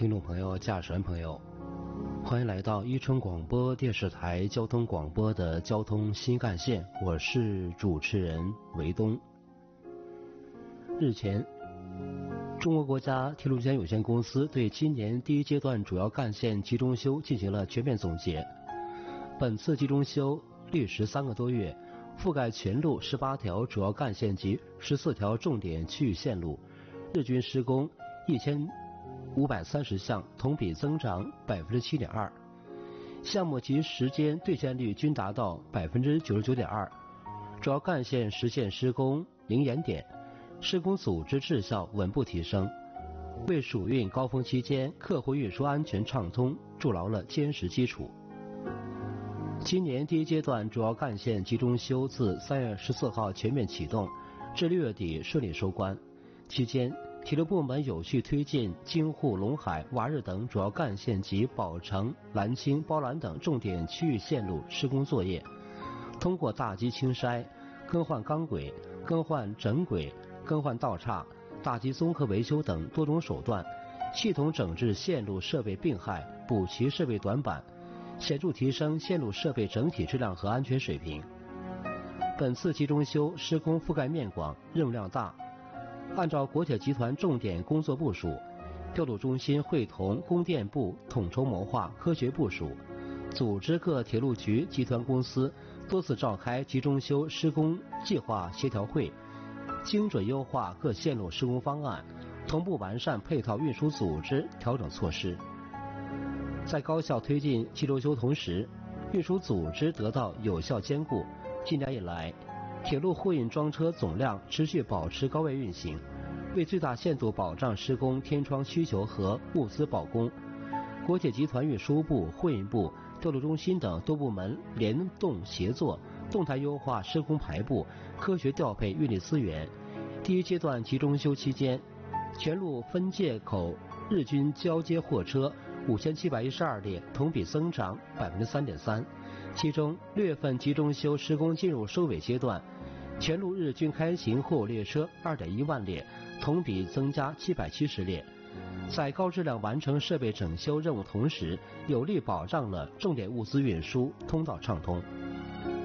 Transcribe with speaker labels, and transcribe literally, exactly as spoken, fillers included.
Speaker 1: 听众朋友、驾驶员朋友，欢迎来到伊春广播电视台交通广播的交通新干线，我是主持人维东。日前，中国国家铁路局有限公司对今年第一阶段主要干线集中修进行了全面总结。本次集中修历时三个多月，覆盖全路十八条主要干线及十四条重点区域线路，日均施工一千五百三十项，同比增长百分之七点二，项目及时间兑现率均达到百分之九十九点二，主要干线实现施工零延点，施工组织质效稳步提升，为暑运高峰期间客户运输安全畅通筑牢了坚实基础。今年第一阶段主要干线集中修自三月十四号全面启动，至六月底顺利收官。期间，铁路部门有序推进京沪陇海、瓦日等主要干线及宝成、兰青、包兰等重点区域线路施工作业，通过大基清筛、更换钢轨、更换枕轨、更换道岔、大基综合维修等多种手段，系统整治线路设备病害，补齐设备短板，显著提升线路设备整体质量和安全水平。本次集中修施工覆盖面广，任务量大。按照国铁集团重点工作部署，调度中心会同供电部统筹谋划，科学部署，组织各铁路局集团公司多次召开集中修施工计划协调会，精准优化各线路施工方案，同步完善配套运输组织调整措施。在高效推进集中修同时，运输组织得到有效兼顾。今年以来，铁路货运装车总量持续保持高位运行，为最大限度保障施工天窗需求和物资保供，国铁集团运输部、货运部、调度中心等多部门联动协作，动态优化施工排布，科学调配运力资源。第一阶段集中修期间，全路分界口日均交接货车五千七百一十二列，同比增长百分之三点三。其中，六月份集中修施工进入收尾阶段，全路日均开行货物列车二点一万列，同比增加七百七十列。在高质量完成设备整修任务同时，有力保障了重点物资运输通道畅通。